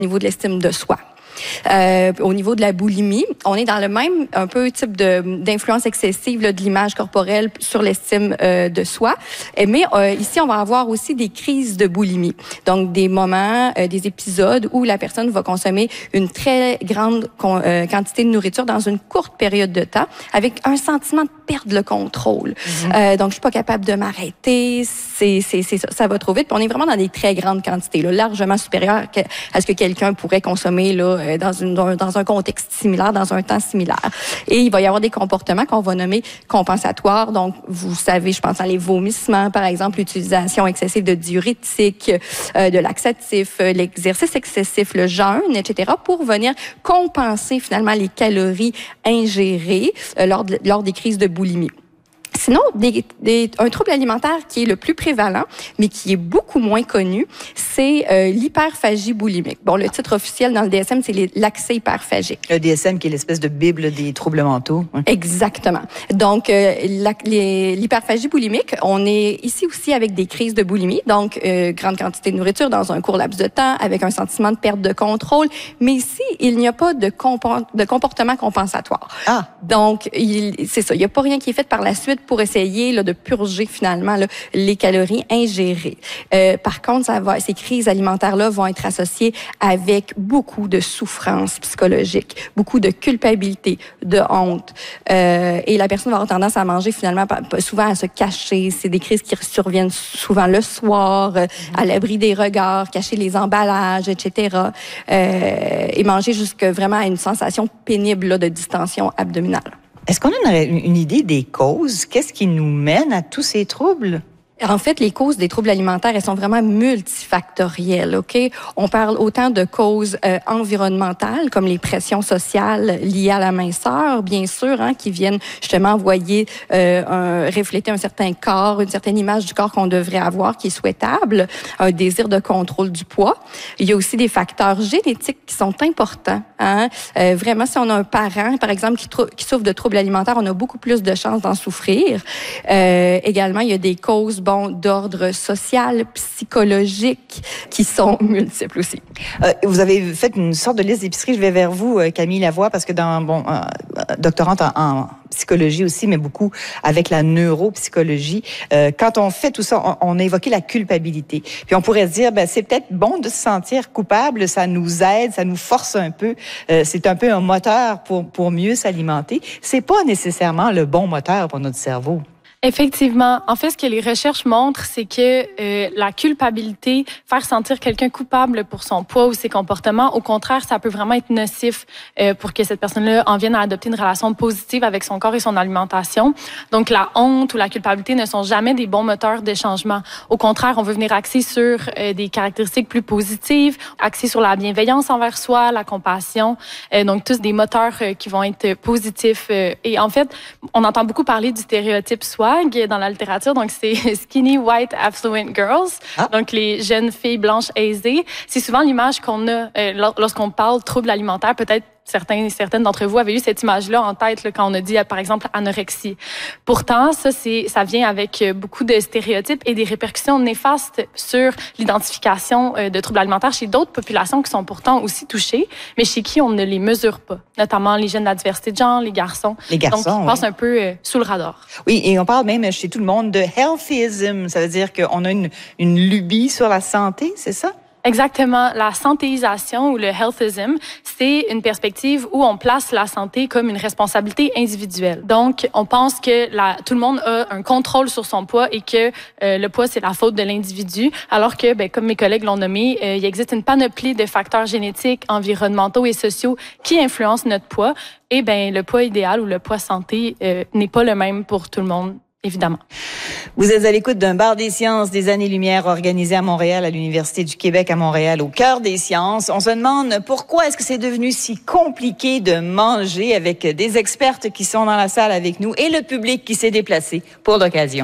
au niveau de l'estime de soi. Au niveau de la boulimie, on est dans le même un peu type d'influence excessive là, de l'image corporelle sur l'estime de soi. Mais ici, on va avoir aussi des crises de boulimie. Donc, des moments, des épisodes où la personne va consommer une très grande quantité de nourriture dans une courte période de temps avec un sentiment de perdre le contrôle. Donc, je suis pas capable de m'arrêter. Ça va trop vite. Puis on est vraiment dans des très grandes quantités, là, largement supérieures à ce que quelqu'un pourrait consommer là, dans un contexte similaire, dans un temps similaire. Et il va y avoir des comportements qu'on va nommer compensatoires. Donc, vous savez, je pense à les vomissements, par exemple, l'utilisation excessive de diurétiques, de laxatifs, l'exercice excessif, le jeûne, etc., pour venir compenser finalement les calories ingérées lors des crises de boulimie. Sinon, un trouble alimentaire qui est le plus prévalent, mais qui est beaucoup moins connu, c'est l'hyperphagie boulimique. Bon, le titre officiel dans le DSM, c'est l'accès hyperphagique. Le DSM qui est l'espèce de bible des troubles mentaux. Hein. Exactement. Donc, l'hyperphagie boulimique, on est ici aussi avec des crises de boulimie, donc grande quantité de nourriture dans un court laps de temps, avec un sentiment de perte de contrôle. Mais ici, il n'y a pas de comportement compensatoire. Ah. Donc, c'est ça. Il n'y a pas rien qui est fait par la suite pour essayer là, de purger finalement là, les calories ingérées. Par contre, ces crises alimentaires-là vont être associées avec beaucoup de souffrance psychologique, beaucoup de culpabilité, de honte. Et la personne va avoir tendance à manger finalement souvent à se cacher. C'est des crises qui surviennent souvent le soir, à l'abri des regards, cacher les emballages, etc. Et manger jusqu'à vraiment à une sensation pénible là, de distension abdominale. Est-ce qu'on a une idée des causes? Qu'est-ce qui nous mène à tous ces troubles? En fait, les causes des troubles alimentaires, elles sont vraiment multifactorielles, OK? On parle autant de causes environnementales, comme les pressions sociales liées à la minceur, bien sûr, hein, qui viennent justement refléter un certain corps, une certaine image du corps qu'on devrait avoir, qui est souhaitable, un désir de contrôle du poids. Il y a aussi des facteurs génétiques qui sont importants, hein? Vraiment, si on a un parent, par exemple, qui souffre de troubles alimentaires, on a beaucoup plus de chances d'en souffrir. Également, il y a des causes, d'ordre social, psychologique, qui sont multiples aussi. Vous avez fait une sorte de liste d'épicerie. Je vais vers vous, Camille Lavoie, parce que doctorante en psychologie aussi, mais beaucoup avec la neuropsychologie. Quand on fait tout ça, on a évoqué la culpabilité. Puis on pourrait se dire, c'est peut-être bon de se sentir coupable, ça nous aide, ça nous force un peu. C'est un peu un moteur pour mieux s'alimenter. C'est pas nécessairement le bon moteur pour notre cerveau. Effectivement. En fait, ce que les recherches montrent, c'est que la culpabilité, faire sentir quelqu'un coupable pour son poids ou ses comportements, au contraire, ça peut vraiment être nocif pour que cette personne-là en vienne à adopter une relation positive avec son corps et son alimentation. Donc, la honte ou la culpabilité ne sont jamais des bons moteurs de changement. Au contraire, on veut venir axer sur des caractéristiques plus positives, axer sur la bienveillance envers soi, la compassion. Donc, tous des moteurs qui vont être positifs. Et en fait, on entend beaucoup parler du stéréotype swag dans la littérature, donc c'est skinny, white, affluent girls, donc les jeunes filles blanches aisées. C'est souvent l'image qu'on a lorsqu'on parle troubles alimentaires, peut-être certaines d'entre vous avaient eu cette image-là en tête là, quand on a dit, par exemple, anorexie. Pourtant, ça vient avec beaucoup de stéréotypes et des répercussions néfastes sur l'identification de troubles alimentaires chez d'autres populations qui sont pourtant aussi touchées, mais chez qui on ne les mesure pas, notamment les jeunes de la diversité de genre, les garçons. Donc, ils passent un peu sous le radar. Oui, et on parle même chez tout le monde de healthyism. Ça veut dire qu'on a une lubie sur la santé, c'est ça? Exactement. La santéisation ou le healthism, c'est une perspective où on place la santé comme une responsabilité individuelle. Donc, on pense que tout le monde a un contrôle sur son poids et que le poids, c'est la faute de l'individu, alors que, comme mes collègues l'ont nommé, il existe une panoplie de facteurs génétiques, environnementaux et sociaux qui influencent notre poids. Et le poids idéal ou le poids santé n'est pas le même pour tout le monde. Évidemment. Vous êtes à l'écoute d'un bar des sciences des années-lumière organisé à Montréal, à l'Université du Québec à Montréal, au cœur des sciences. On se demande pourquoi est-ce que c'est devenu si compliqué de manger avec des expertes qui sont dans la salle avec nous et le public qui s'est déplacé pour l'occasion.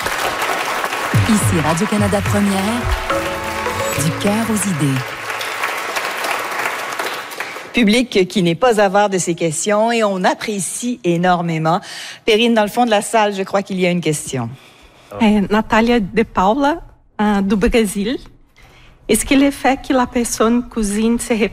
Ici Radio-Canada Première, du cœur aux idées. Public qui n'est pas avare de ces questions et on apprécie énormément. Perrine, dans le fond de la salle, je crois qu'il y a une question. Natália de Paula, do Brasil. est ce qui le fait que la personne cuisine se